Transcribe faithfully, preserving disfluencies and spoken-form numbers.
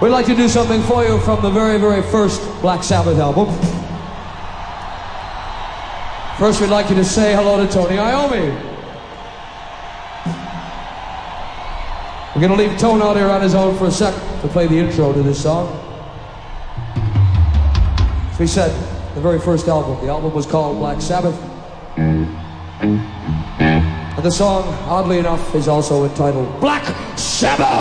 We'd like to do something for you from the very, very first Black Sabbath album. First, we'd like you to say hello to Tony Iommi. We're going to leave Tone out here on his own for a second to play the intro to this song. As we said, the very first album. The album was called Black Sabbath. And the song, oddly enough, is also entitled Black Sabbath!